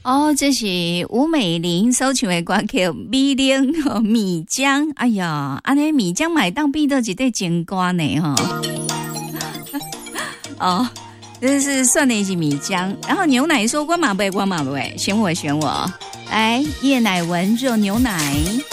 哦，这是吴美玲所唱的歌曲《米玲米浆》。哎呀，安尼米浆买当变到一块金瓜呢哈。哦，这是算的是米浆，然后牛奶说关马贝，选我。来，椰奶文热牛奶。